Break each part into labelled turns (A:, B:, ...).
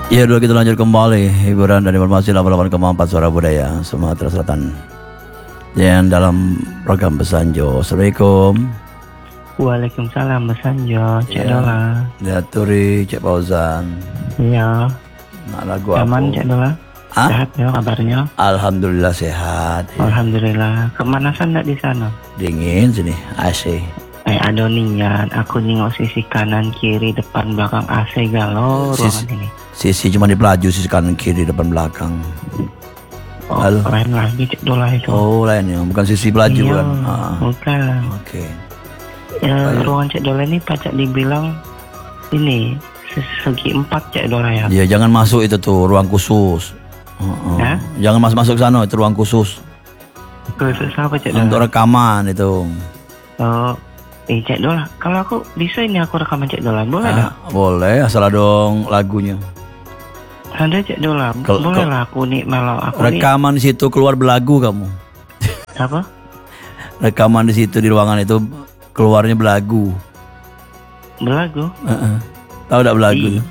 A: Ya dulu kita lanjut kembali hiburan dan informasi 88,4 Suara Budaya Sumatera Selatan. Dan dalam program Besanjo. Assalamualaikum.
B: Waalaikumsalam Besanjo, Cek Dola.
A: Diaturi Cek Fauzan.
B: Iya.
A: Nak lagu apa?
B: Aman Cek Dola. Sehat ya kabarnya?
A: Alhamdulillah sehat. Ya.
B: Alhamdulillah. Kemanasan enggak di sana?
A: Dingin sini, AC.
B: Aduh nian, aku nengok sisi kanan kiri depan belakang AC galau ruangan ini.
A: Sisi cuma di pelaju, sisi kanan kiri depan belakang.
B: Oh,
A: Halo.
B: lain lagi Cek Dola itu.
A: Oh lain ya, bukan sisi pelaju
B: iya,
A: kan?
B: Bukan.
A: Oke.
B: Ruangan Cek Dola ini pacak dibilang ini segi 4 Cek Dola ya.
A: Ya jangan masuk itu tuh ruang khusus. Jangan masuk sana, itu ruang khusus.
B: Khusus apa Cek Dola?
A: Untuk rekaman itu.
B: Oh, Cek Dola, kalau aku bisa ini aku rekaman Cek Dola, boleh tak?
A: Boleh, asal dong lagunya.
B: Ada Cek Dola, boleh lah aku nih malah aku
A: rekaman di situ keluar belagu kamu.
B: Apa?
A: Rekaman di situ di ruangan itu keluarnya belagu.
B: Belagu?
A: Tahu tak belagu?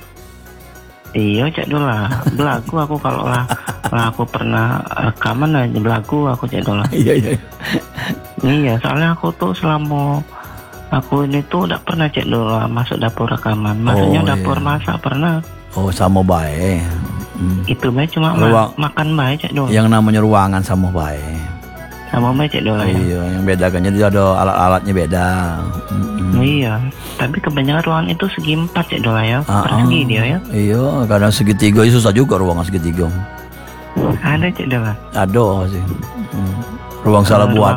B: Iya Cek Dola, belagu aku kalau lah aku pernah rekaman aja belagu aku Cek Dola.
A: Iya.
B: Iya, soalnya aku tuh selama aku ini tuh udah pernah Cek Dola masuk dapur rekaman. Maksudnya dapur masak pernah.
A: Oh sama baik.
B: Itu baik cuma makan baik Cek Dola.
A: Yang namanya ruangan sama baik.
B: Sama baik Cek Dola ya.
A: Iya, yang beda kan jadi ada alat-alatnya beda.
B: Iya, tapi kebanyakan ruangan itu segi 4 Cek Dola ya. Persegi dia ya.
A: Iya, kadang segitiga itu susah juga ruangan segitiga.
B: Ada Cek Dola.
A: Ada sih. Ruang salah buat.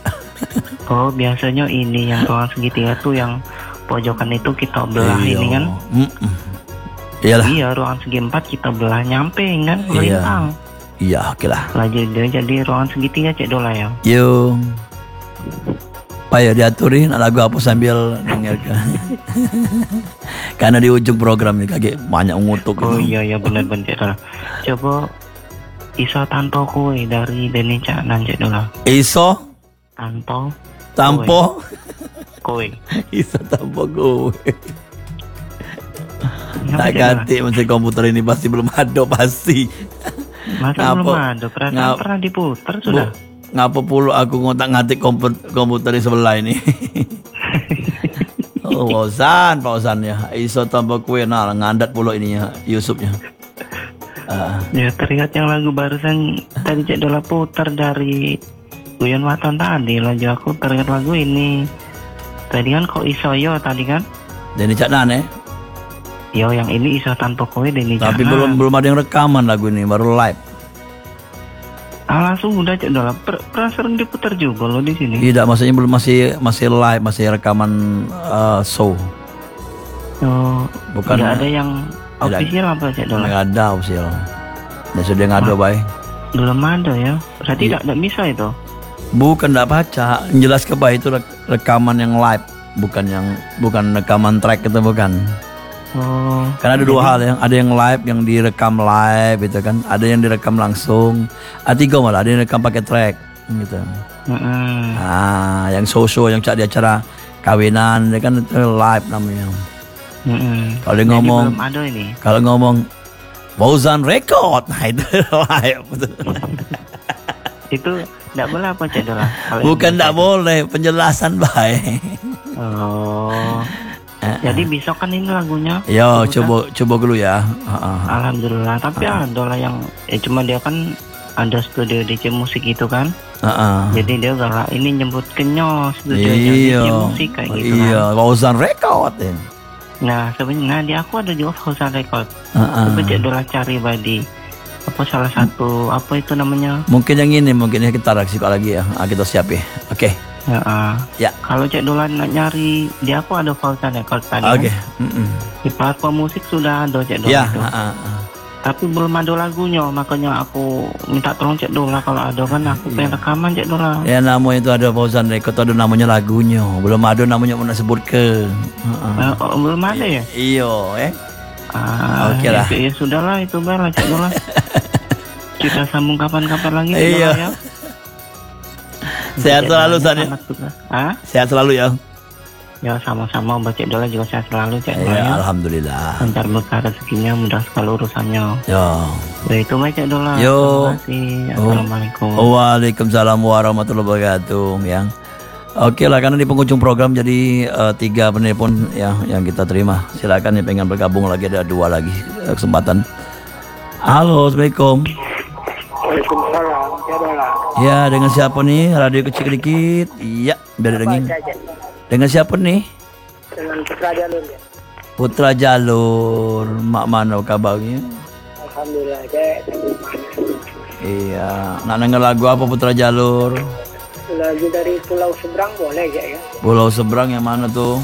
B: Oh, biasanya ini yang ruang segitiga tuh yang pojokan itu kita belah ini kan.
A: Iyalah.
B: Iya, ruangan segi 4 kita belah nyampe kan melintang.
A: Iya, oke lah.
B: Jadi ruangan segitiga Cek Dola ya.
A: Yo. Pak ya diaturin lagu apa sambil dengarkan. Karena di ujung program ini kaget banyak ngutuk.
B: Oh iya benar-benar Cek Dola. Coba Iso Tanto Kue dari Deni Caknan Cek Dola.
A: Iso Tampo
B: Kue.
A: Iso Tampo Kue. Tak ganti mesin komputer ini pasti belum ada pasti.
B: Masa belum ada? Pernah diputar sudah.
A: Ngapa puluh aku ngotak-ngatik komputer di sebelah ini. Oh, Fauzan ya. Iso Tampo Kue ngandat puluh ininya Yusufnya.
B: Ya teringat yang lagu barusan tadi Cek Dola putar dari Guyon Waton tadi. Lagu aku teringat lagu ini. Tadi kan kok Iso yo tadi kan?
A: Deni Caknan ya.
B: Yo yang ini Iso Tanto Kowe Deni Caknan.
A: Tapi belum ada yang rekaman lagu ini, baru live.
B: Langsung udah Cek Dola. Pernah sering diputar juga loh di sini.
A: Tidak, maksudnya belum masih live, masih rekaman show.
B: Oh,
A: bukan
B: ada yang official apa Cek Dola?
A: Nggak ada official. Ya sudah ngado baik.
B: Belum ada ya. Berarti tidak bisa itu.
A: Bukan enggak baca, jelas ke baik itu rekaman yang live, bukan rekaman track itu bukan.
B: Oh.
A: Karena ada dua hal ya, ada yang live yang direkam live gitu kan, ada yang direkam langsung. Tiga malah, ada yang direkam pakai track gitu. Yang show yang di acara kawinan kan itu live namanya. Kalau dia ngomong, kalau ngomong Fauzan record, nah itu live.
B: Itu tidak boleh apa Cek Dola?
A: Bukan tidak boleh, penjelasan baik.
B: Oh. Jadi besok kan ini lagunya.
A: Yo, coba dulu ya.
B: Alhamdulillah. Tapi Dola yang cuma dia kan ada studio DJ musik itu kan. Jadi dia galak ini nyebut kenyo studionya DJ musik kayak gitu kan. Iya,
A: Fauzan record ya.
B: Nah sebenarnya di aku ada juga Fauzan record. Coba Cek Dola cari badi apa salah satu apa itu namanya?
A: Mungkin yang ini, mungkin kita reaksi lagi ya. Kita siap ya. Oke.
B: Ya. Kalau Cek Dola nyari di aku ada Fauzan record tadi.
A: Oke.
B: Di platform musik sudah ada Cek Dola.
A: Ya.
B: Tapi belum ada lagunya, makanya aku minta tolong Cek Dola kalau ada kan aku pengen rekaman Cek Dola.
A: Ya namanya itu ada Fauzan record, ada namanya lagunya, belum ada namanya mau sebut ke.
B: Belum ada ya?
A: Iya, Oke lah.
B: Ya sudahlah itu baru Cek Dola. Kita sambung kapan-kapan lagi.
A: Iya. Ya. Sehat selalu San. Sehat selalu ya.
B: Ya sama-sama Mbak Cik Dola juga sehat selalu Cik Dola.
A: Ya, alhamdulillah.
B: Lancar berkah rezekinya, mudah sekali urusannya.
A: Ya.
B: Itu Mbak Cik Dola.
A: Yo.
B: Terima kasih. Assalamualaikum.
A: Waalaikumsalam warahmatullahi wabarakatuh. Yang oke lah, karena di penghujung program jadi 3 penelpon ya yang kita terima. Silakan yang pengen bergabung lagi, ada 2 lagi kesempatan. Halo, assalamualaikum.
C: Waalaikumsalam, ya Dola.
A: Ya, dengan siapa nih? Radio kecil dikit. Iya, biar dengin. Dengan siapa nih?
C: Dengan Putra Jalur ya.
A: Putra Jalur. Mak mana kabarnya?
C: Alhamdulillah, Cek.
A: Iya, nak denger lagu apa Putra Jalur?
C: Lagu dari Pulau Seberang boleh Cek ya?
A: Pulau Seberang yang mana tuh?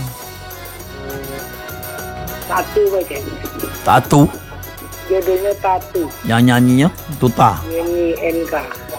C: Tatu Cek.
A: Tatu.
C: Judulnya Tatu.
A: Yang nyanyinya Tuta.
C: Nyanyi NK.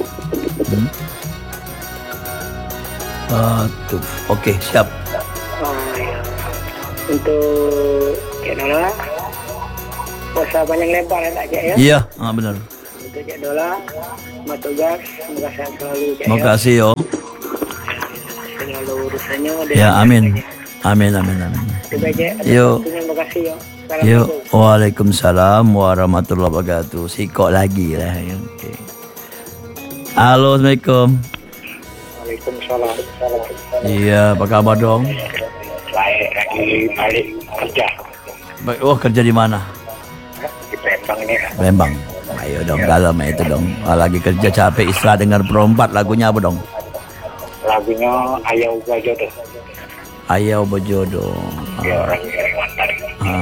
A: Tatu. Oke, siap.
C: Ya. Untuk Cek Dola, puasa panjang lebar ya Cek ya?
A: Iya, benar.
C: Untuk Cek Dola, sama tugas, semoga sehat selalu Cek
A: Terima
C: ya.
A: kasih yo.
C: Selalu urusannya.
A: Ya, amin. Amin.
C: Terima Cek.
A: Yo.
C: Terima kasih yo.
A: Yo, waalaikumsalam warahmatullahi wabarakatuh. Sikok lagi lah. Oke. Halo, assalamualaikum.
C: Waalaikumsalam.
A: Iya, apa kabar dong?
C: Baik, lagi balik kerja
A: Oh, kerja di mana?
C: di Palembang ini.
A: Palembang. Ayo dong, dalam itu dong. Lagi kerja capek, istirahat, dengar perompat. Lagunya apa dong?
C: Lagunya Ayau Bajodoh.
A: Ayau Berjodoh.
C: Ya orang Kalimantan.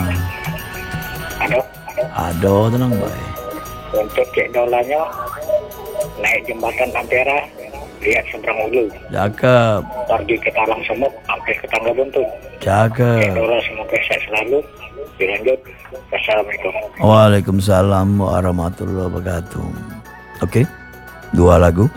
A: Aduh, tenang baik.
C: Untuk Cek Dolanya naik jembatan Ampera, lihat seberang ulu.
A: Cakep.
C: Pergi ke Talang Semut, sampai ke Tangga Buntut. Cek
A: Cakep.
C: Dola semoga sehat selalu. Dilanjut. Wassalamualaikum.
A: Waalaikumsalam warahmatullahi wabarakatuh. Oke. 3 lagu.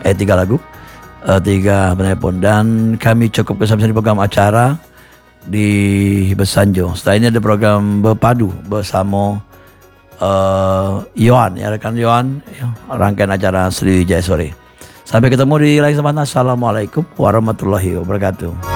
A: 3 penelpon. Dan kami cukup sampai di program acara di Besanjo. Setelah ini ada program berpadu bersama Yohan, ya rekan Yohan, rangkaian acara Sriwijaya sore. Sampai ketemu di lain kesempatan. Assalamualaikum warahmatullahi wabarakatuh.